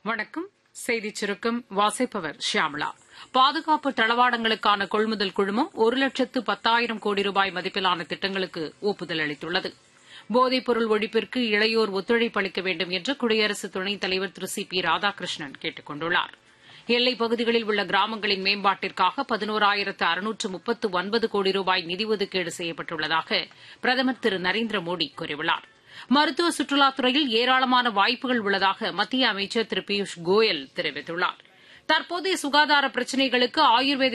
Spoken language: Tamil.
வணக்கம். செய்திச் சுருக்கம் வாசிப்பவர் ஷியாமளா. பாதுகாப்பு தளவாடங்களுக்கான கொள்முதல் குழுமம் 1,10,000 கோடி ரூபாய் மதிப்பிலான திட்டங்களுக்கு ஒப்புதல் அளித்துள்ளது. போதைப்பொருள் ஒழிப்பிற்கு இளையோர் ஒத்துழைப்பு அளிக்க வேண்டும் என்று குடியரசு துணைத் தலைவர் திரு சி பி ராதாகிருஷ்ணன் கேட்டுக் கொண்டுள்ளார். எல்லைப் பகுதிகளில் உள்ள கிராமங்களின் மேம்பாட்டிற்காக 11,639 கோடி ரூபாய் நிதி ஒதுக்கீடு செய்யப்பட்டுள்ளதாக பிரதமர் திரு நரேந்திரமோடி கூறியுள்ளார். மருத்துவ சுற்றுலாத்துறையில் ஏராளமான வாய்ப்புகள் உள்ளதாக மத்திய அமைச்சர் திரு பியூஷ் கோயல் தெரிவித்துள்ளார். தற்போதைய சுகாதார பிரச்சினைகளுக்கு ஆயுர்வேத